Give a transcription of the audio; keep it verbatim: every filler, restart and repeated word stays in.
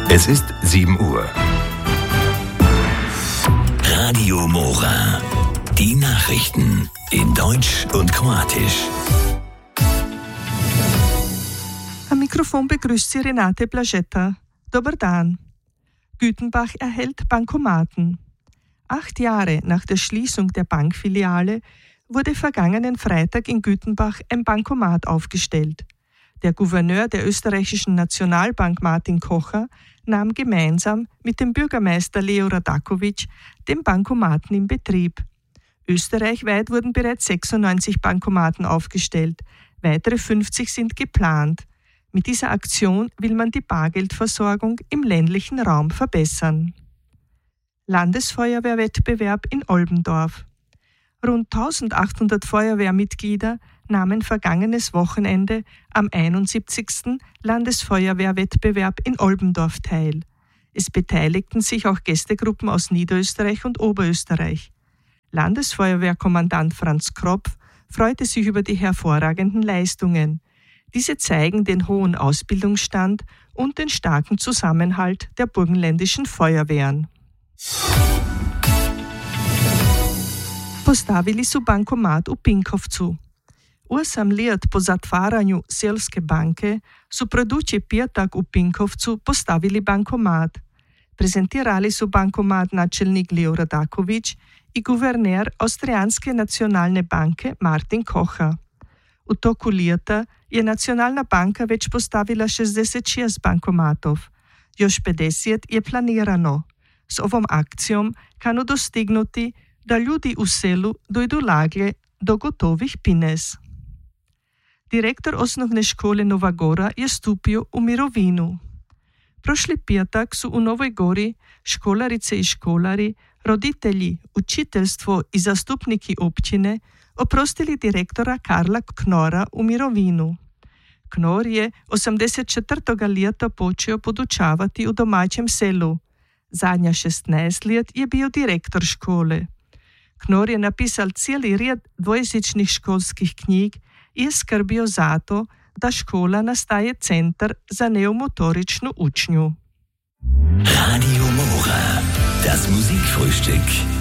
Es ist sieben Uhr. Radio Mora. Die Nachrichten in Deutsch und Kroatisch. Am Mikrofon begrüßt sie Renate Blaschetta. Dobar dan. Gütenbach erhält Bankomaten. Acht Jahre nach der Schließung der Bankfiliale wurde vergangenen Freitag in Gütenbach ein Bankomat aufgestellt. Der Gouverneur der österreichischen Nationalbank Martin Kocher nahm gemeinsam mit dem Bürgermeister Leo Radakovic den Bankomaten in Betrieb. Österreichweit wurden bereits sechsundneunzig Bankomaten aufgestellt, weitere fünfzig sind geplant. Mit dieser Aktion will man die Bargeldversorgung im ländlichen Raum verbessern. Landesfeuerwehrwettbewerb in Olbendorf. Rund eintausendachthundert Feuerwehrmitglieder nahmen vergangenes Wochenende am einundsiebzigsten Landesfeuerwehrwettbewerb in Olbendorf teil. Es beteiligten sich auch Gästegruppen aus Niederösterreich und Oberösterreich. Landesfeuerwehrkommandant Franz Kropf freute sich über die hervorragenden Leistungen. Diese zeigen den hohen Ausbildungsstand und den starken Zusammenhalt der burgenländischen Feuerwehren. Postavili su bankomat u Pinkovcu. Osam let po zatvaranju Selske banke su produče petak u Pinkovcu postavili bankomat. Prezentirali su bankomat načelnik Leo Radakovic i guverner Avstrijanske nacionalne banke Martin Kocher. V toku leta je Nacionalna banka već postavila šezdeset šest bankomatov. Još pedeset je planirano. S ovom akcijom kanu dostignuti da ljudi u selu dojdu laglje do gotovih pines. Direktor osnovne škole Nova Gora je stupio u mirovinu. Prošli petak su u Novoj Gori školarice i školari, roditelji, učiteljstvo i zastupniki općine oprostili direktora Karla Knora u mirovinu. Knor je osemdeset četvrtega leta počeo podučavati u domaćem selu. Zadnja šestnaest let je bio direktor škole. Knor je napisal cijeli red dvojezičnih školskih knjig i je skrbio za to, da škola nastaje centar za neumotoričnu učnju. Radio Mora, das Musikfrühstück.